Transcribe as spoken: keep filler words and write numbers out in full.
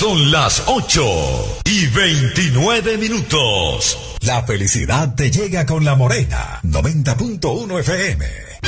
Son las ocho y veintinueve minutos. La felicidad te llega con La Morena, noventa punto uno F M.